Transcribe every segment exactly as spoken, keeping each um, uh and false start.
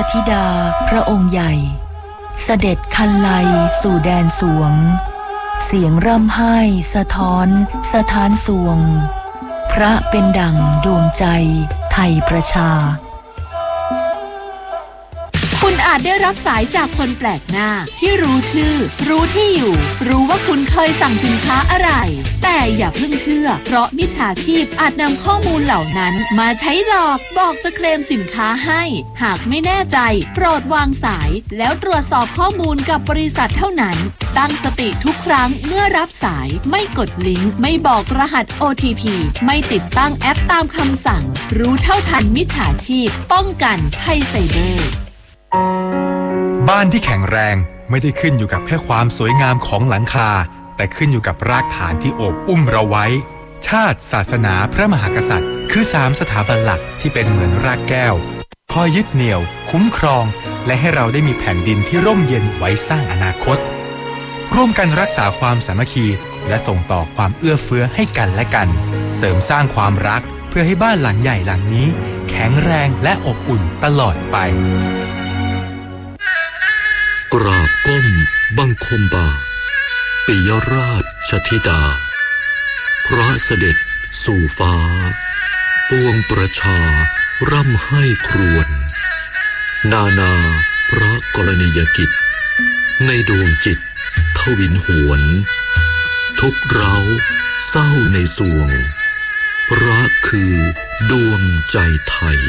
ธิดาพระองค์ใหญ่เสด็จคันไลสู่แดนสวงเสียงร่ำไห้สะท้อนสถานสวงพระเป็นดั่งดวงใจไทยประชาคุณอาจได้รับสายจากคนแปลกหน้าที่รู้ชื่อรู้ที่อยู่รู้ว่าคุณเคยสั่งสินค้าอะไรแต่อย่าเพิ่งเชื่อเพราะมิจฉาชีพอาจนำข้อมูลเหล่านั้นมาใช้หลอกบอกจะเคลมสินค้าให้หากไม่แน่ใจโปรดวางสายแล้วตรวจสอบข้อมูลกับบริษัทเท่านั้นตั้งสติทุกครั้งเมื่อรับสายไม่กดลิงก์ไม่บอกรหัส โอ ที พี ไม่ติดตั้งแอปตามคำสั่งรู้เท่าทันมิจฉาชีพป้องกันภัยไซเบอร์บ้านที่แข็งแรงไม่ได้ขึ้นอยู่กับแค่ความสวยงามของหลังคาแต่ขึ้นอยู่กับรากฐานที่โอบอุ้มเราไว้ชาติศาสนาพระมหากษัตริย์คือสามสถาบันหลักที่เป็นเหมือนรากแก้วคอยยึดเหนี่ยวคุ้มครองและให้เราได้มีแผ่นดินที่ร่มเย็นไว้สร้างอนาคตร่วมกันรักษาความสามัคคีและส่งต่อความเอื้อเฟื้อให้กันและกันเสริมสร้างความรักเพื่อให้บ้านหลังใหญ่หลังนี้แข็งแรงและอบอุ่นตลอดไปกราบก้มบังคมบาทปิยราชธิดาพระเสด็จสู่ฟ้าปวงประชาร่ำไห้ครวญนานาพระกรณียกิจในดวงจิตทวินหวนทุกเร้าเศร้าในสวงพระคือดวงใจไทย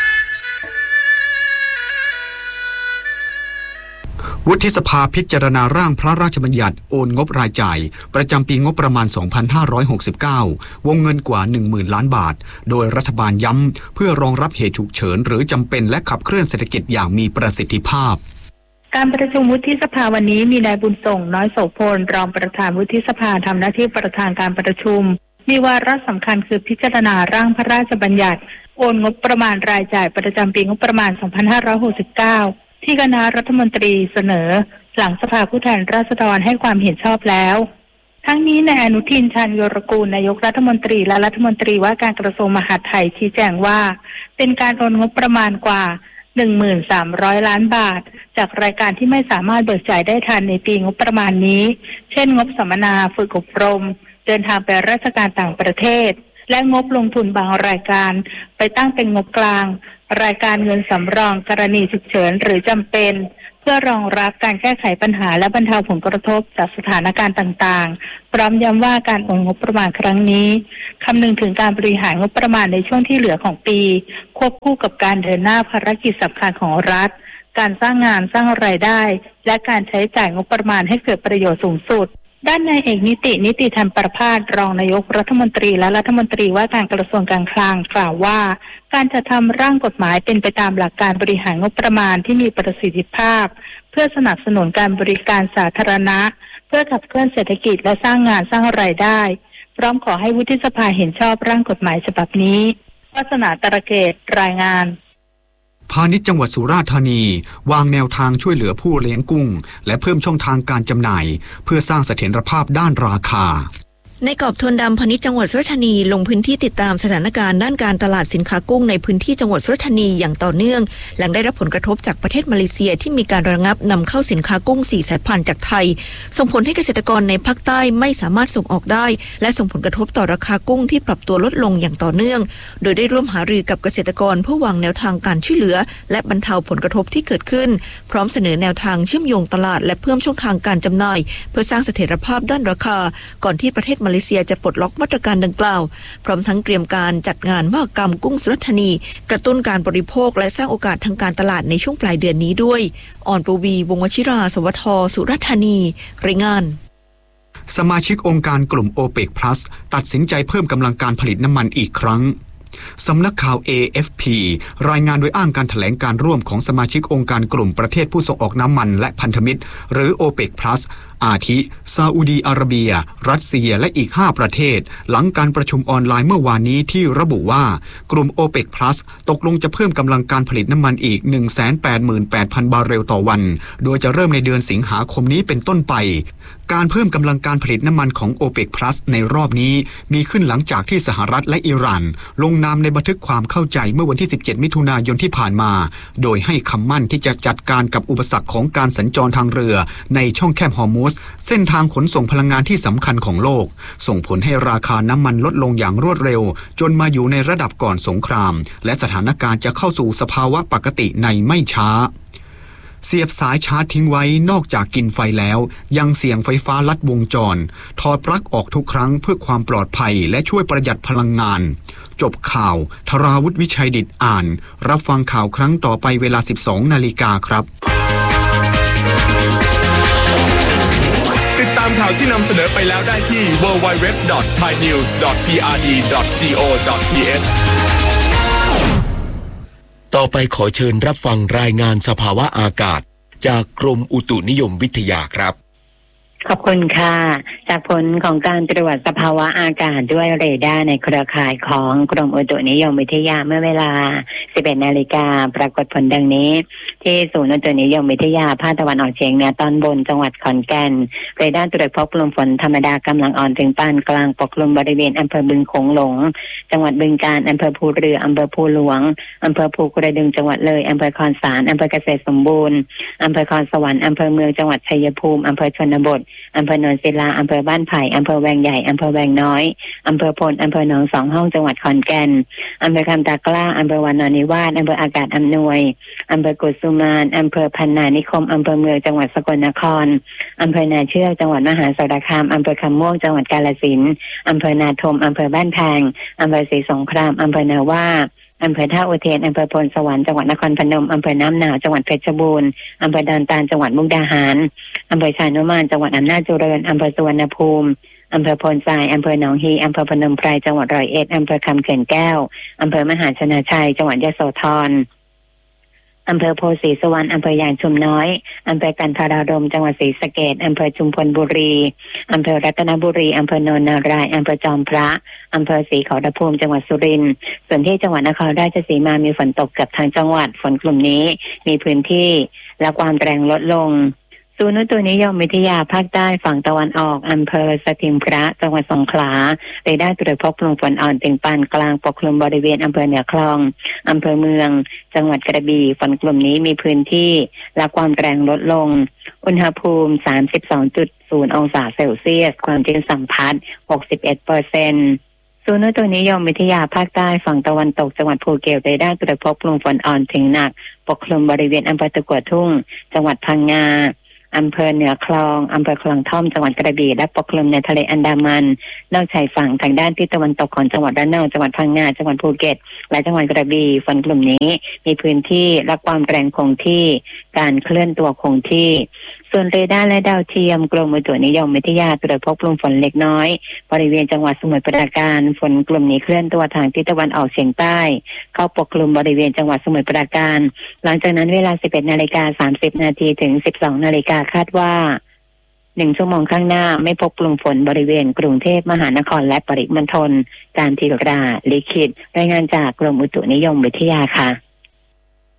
วุฒิสภาพิจารณาร่างพระราชบัญญัติโอนงบรายจ่ายประจำปีงบประมาณ สองพันห้าร้อยหกสิบเก้า วงเงินกว่า หนึ่งหมื่น ล้านบาทโดยรัฐบาลย้ำเพื่อรองรับเหตุฉุกเฉินหรือจำเป็นและขับเคลื่อนเศรษฐกิจอย่างมีประสิทธิภาพการประชุมวุฒิสภาวันนี้มีนายบุญส่งน้อยโสพลรองประธานวุฒิสภาทำหน้าที่ประธานการประชุมมีวาระสำคัญคือพิจารณาร่างพระราชบัญญัติโอนงบประมาณรายจ่ายประจำปีงบประมาณ สองพันห้าร้อยหกสิบเก้าที่คณะรัฐมนตรีเสนอหลังสภาผู้แทนราษฎรให้ความเห็นชอบแล้วทั้งนี้นายอนุทินชาญวิรากูลนายกรัฐมนตรีและรัฐมนตรีว่าการกระทรวงมหาดไทยชี้แจงว่าเป็นการโอนงบประมาณกว่า หนึ่งหมื่นสามร้อย ล้านบาทจากรายการที่ไม่สามารถเบิกจ่ายได้ทันในปีงบประมาณนี้เช่นงบสัมมนาฝึกอบรมเดินทางไปราชการต่างประเทศและงบลงทุนบางรายการไปตั้งเป็นงบกลางรายการเงินสำรองกรณีฉุกเฉินหรือจำเป็นเพื่อรองรับการแก้ไขปัญหาและบรรเทาผลกระทบจากสถานการณ์ต่างๆพร้อมย้ำว่าการโอนงบประมาณครั้งนี้คำนึงถึงการบริหารงบประมาณในช่วงที่เหลือของปีควบคู่กับการเดินหน้าภารกิจสำคัญของรัฐการสร้างงานสร้างรายได้และการใช้จ่ายงบประมาณให้เกิดประโยชน์สูงสุดด้านนายเอกนิตินิติธรรมประภาสรองนายกรัฐมนตรีและรัฐมนตรีว่าการกระทรวงการคลังกล่าวว่าการจัดทำร่างกฎหมายเป็นไปตามหลักการบริหารงบประมาณที่มีประสิทธิภาพเพื่อสนับสนุนการบริการสาธารณะเพื่อขับเคลื่อนเศรษฐกิจและสร้างงานสร้างรายได้พร้อมขอให้วุฒิสภาเห็นชอบร่างกฎหมายฉบับนี้วาสนาตระเกตรายงานพาณิชย์จังหวัดสุราษฎร์ธานีวางแนวทางช่วยเหลือผู้เลี้ยงกุ้งและเพิ่มช่องทางการจำหน่ายเพื่อสร้างเสถียรภาพด้านราคาในกอบทวนดำพาณิชย์จังหวัดสุราษฎร์ธานีลงพื้นที่ติดตามสถานการณ์ด้านการตลาดสินค้ากุ้งในพื้นที่จังหวัดสุราษฎร์ธานีอย่างต่อเนื่องหลังได้รับผลกระทบจากประเทศมาเลเซียที่มีการระงับนำเข้าสินค้ากุ้งสี่สายพันธุ์จากไทยส่งผลให้เกษตรกรในภาคใต้ไม่สามารถส่งออกได้และส่งผลกระทบต่อราคากุ้งที่ปรับตัวลดลงอย่างต่อเนื่องโดยได้ร่วมหารือกับเกษตรกรเพื่อวางแนวทางการช่วยเหลือและบรรเทาผลกระทบที่เกิดขึ้นพร้อมเสนอแนวทางเชื่อมโยงตลาดและเพิ่มช่องทางการจำหน่ายเพื่อสร้างเสถียรภาพด้านราคาก่อนที่ประเทศมาเลเซียจะปลดล็อกมาตรการดังกล่าวพร้อมทั้งเตรียมการจัดงานมหกรรมกุ้งสุราษฎร์ธานีกระตุ้นการบริโภคและสร้างโอกาสทางการตลาดในช่วงปลายเดือนนี้ด้วยอ่อนปวีวงศ์วชิราสวัสดิ์สุราษฎร์ธานีรายงานสมาชิกองค์การกลุ่ม โอเปก Plus ตัดสินใจเพิ่มกำลังการผลิตน้ำมันอีกครั้งสำนักข่าว เอ เอฟ พี รายงานโดยอ้างการแถลงการร่วมของสมาชิกองค์การกลุ่มประเทศผู้ส่งออกน้ำมันและพันธมิตรหรือ โอเปก Plus อาทิซาอุดีอาระเบียรัสเซียและอีกห้าประเทศหลังการประชุมออนไลน์เมื่อวานนี้ที่ระบุว่ากลุ่ม โอเปก Plus ตกลงจะเพิ่มกำลังการผลิตน้ำมันอีก หนึ่งแสนแปดหมื่นแปดพัน บาร์เรลต่อวันโดยจะเริ่มในเดือนสิงหาคมนี้เป็นต้นไปการเพิ่มกำลังการผลิตน้ำมันของ โอเปก พลัส ในรอบนี้มีขึ้นหลังจากที่สหรัฐและอิหร่านลงนามในบันทึกความเข้าใจเมื่อวันที่สิบเจ็ดมิถุนายนที่ผ่านมาโดยให้คำมั่นที่จะจัดการกับอุปสรรคของการสัญจรทางเรือในช่องแคบฮอร์มุซเส้นทางขนส่งพลังงานที่สำคัญของโลกส่งผลให้ราคาน้ำมันลดลงอย่างรวดเร็วจนมาอยู่ในระดับก่อนสงครามและสถานการณ์จะเข้าสู่สภาวะปกติในไม่ช้าเสียบสายชาร์จทิ้งไว้นอกจากกินไฟแล้วยังเสี่ยงไฟฟ้าลัดวงจรถอดปลั๊กออกทุกครั้งเพื่อความปลอดภัยและช่วยประหยัดพลังงานจบข่าวธราวุฒิวิชัยดิษฐ์อ่านรับฟังข่าวครั้งต่อไปเวลา สิบสองนาฬิกาครับติดตามข่าวที่นำเสนอไปแล้วได้ที่ ดับเบิลยู ดับเบิลยู ดับเบิลยู ดอท ไทยนิวส์ ดอท พี อาร์ ดี ดอท จี โอ ดอท ที เอชต่อไปขอเชิญรับฟังรายงานสภาวะอากาศจากกรมอุตุนิยมวิทยาครับขอบคุณค่ะจากผลของการตรวจสภาวะอากาศด้วยเรดาร์ในเครือข่ายของกรมอุตุนิยมวิทยาเมื่อเวลา สิบเอ็ดนาฬิกาปรากฏผลดังนี้ที่ศูนย์อุตุนิยมวิทยาภาคตะวันออกเฉียงเหนือตอนบนจังหวัดขอนแก่นเรดาร์ตรวจพบลมฝนธรรมดากำลังอ่อนถึงปานกลางปกคลุมบริเวณอำเภอบึงโขงหลงจังหวัดบึงกาฬอำเภอภูเรืออำเภอภูหลวงอำเภอภูกระดึงจังหวัดเลยอำเภอคอนสารอำเภอเกษตรสมบูรณ์อำเภอคอนสวรรค์อำเภอเมืองจังหวัดชัยภูมิอำเภอชนบทอำเภอโนนศิลาอำเภอบ้านไผ่อำเภอแวงใหญ่อำเภอแวงน้อยอำเภอพลอำเภอหนองสองห้องจังหวัดขอนแก่นอำเภอคำตากล้าอำเภอวานอนนิวาสอำเภออากาศอำนวยอำเภอกุสุมานอำเภอพันนานิคมอำเภอเมืองจังหวัดสกลนครอำเภอนาเชือกจังหวัดมหาสารคามอำเภอคำม่วงจังหวัดกาฬสินธุ์อำเภอนาทมอำเภอบ้านแพงอำเภอศรีสงครามอำเภอนาว่าอำเภอท่าอุเทนอำเภอพลสวรรค์จังหวัดนครพนมอำเภอน้ำหนาวจังหวัดเพชรบูรณ์อำเภอดอนตาลจังหวัดมุกดาหารอำเภอชานุมานจังหวัดอำนาจเจริญอำเภอสุวรรณภูมิอำเภอโพนทรายอำเภอหนองฮีอำเภอพนมไพรจังหวัดร้อยเอ็ดอำเภอคำเขื่อนแก้วอำเภอมหาชนะชัยจังหวัดยโสธรอำเภอโพธิ์ศรีสุวรรณอำเภอยางชุมน้อยอำเภอกันทรารมจังหวัดศรีสะเกษอำเภอชุมพลบุรีอำเภอรัตนบุรีอำเภอโนนนารายอำเภอจอมพระอำเภอศรีขอรภูมิจังหวัดสุรินทร์ส่วนที่จังหวัดนครราชสีมามีฝนตกเกือบทั้งจังหวัดฝนกลุ่มนี้มีพื้นที่และความแรงลดลงศูนย์อุตุนิยมวิทยาภาคใต้ฝั่งตะวันออกอำเภอสถิงพระจังหวัดสงขลาเรดาร์ตรวจพบกลุ่มฝนอ่อนถึงปานกลางปกคลุมบริเวณอำเภอเหนือคลองอำเภอเมืองจังหวัดกระบี่ฝนกลุ่มนี้มีพื้นที่และความแรงลดลงอุณหภูมิ สามสิบสองจุดศูนย์ องศาเซลเซียสความชื้นสัมพัทธ์ หกสิบเอ็ดเปอร์เซ็นต์ ศูนย์อุตุนิยมวิทยาภาคใต้ฝั่งตะวันตกจังหวัดภูเก็ตเรดาร์ตรวจพบกลุ่มฝนอ่อนถึงหนักปกคลุมบริเวณอำเภอตะกั่วทุ่งจังหวัดพังงาอำเภอเหนือคลองอำเภอคลองท่อมจังหวัดกระบี่และปกคลุมในทะเลอันดามันนอกชายฝั่งทางด้านทิศตะวันตกของจังหวัดระนองจังหวัดพังงาจังหวัดภูเก็ตและจังหวัดกระบี่ฝนกลุ่มนี้มีพื้นที่และความแรงคงที่การเคลื่อนตัวคงที่ส่วนเรดาร์และดาวเทียมกรมอุตุนิยมวิทยาตรวจพบกลุ่มฝนเล็กน้อยบริเวณจังหวัดสมุทรปราการฝนกลุ่มนี้เคลื่อนตัวทางทิศตะวันออกเฉียงใต้เข้าปกคลุมบริเวณจังหวัดสมุทรปราการหลังจากนั้นเวลา สิบเอ็ดนาฬิกาสามสิบนาทีถึง สิบสองนาฬิกาคาดว่าหนึ่งชั่วโมงข้างหน้าไม่พบกลุ่มฝนบริเวณกรุงเทพมหานครและปริมณฑลการธีราลิขิตรายงานจากกรมอุตุนิยมวิทยาค่ะ